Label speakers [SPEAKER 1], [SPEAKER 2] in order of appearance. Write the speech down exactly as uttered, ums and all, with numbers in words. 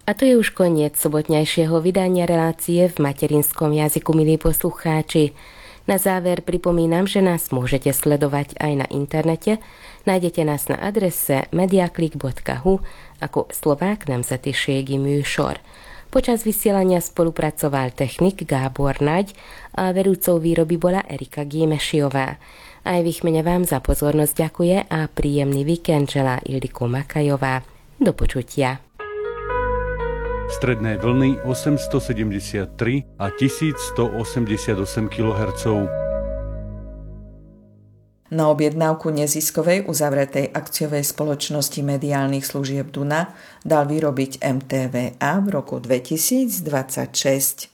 [SPEAKER 1] A to je už koniec sobotnejšieho vydania relácie v materinskom jazyku, milí poslucháči. Na záver pripomínam, že nás môžete sledovať aj na internete. Nájdete nás na adrese mediaklik bodka hu ako Slovák Nemzetiségi Műsor. Počas vysielania spolupracoval technik Gábor Naď a vedúcou výroby bola Erika Gémesiová. Aj v ich mene vám za pozornosť ďakuje a príjemný víkend želá Ildiko Makajová. Do počutia.
[SPEAKER 2] Stredné vlny osemstosedemdesiattri a tisícstoosemdesiatosem kilohertzov.
[SPEAKER 3] Na objednávku neziskovej uzavretej akciovej spoločnosti mediálnych služieb Duna dal vyrobiť em té vé á v roku dvetisícdvadsaťšesť.